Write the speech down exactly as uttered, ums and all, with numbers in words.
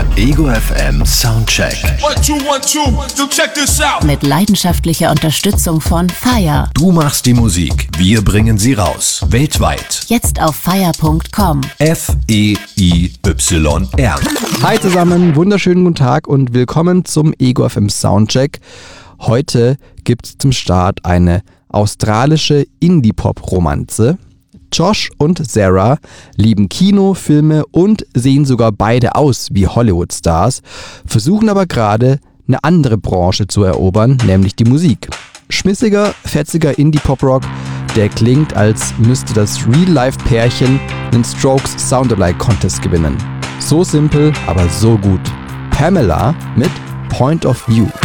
Ego F M Soundcheck. One, two, one, two. So check this out. Mit leidenschaftlicher Unterstützung von Fire. Du machst die Musik, wir bringen sie raus. Weltweit. Jetzt auf fire punkt com. F E I Y R. Hi zusammen, wunderschönen guten Tag und willkommen zum Ego F M Soundcheck. Heute gibt es zum Start eine australische Indie-Pop-Romanze. Josh und Sarah lieben Kino, Filme und sehen sogar beide aus wie Hollywood-Stars, versuchen aber gerade eine andere Branche zu erobern, nämlich die Musik. Schmissiger, fetziger Indie-Pop-Rock, der klingt, als müsste das Real-Life-Pärchen den Strokes Sound-Alike-Contest gewinnen. So simpel, aber so gut. Pamela mit Point of View.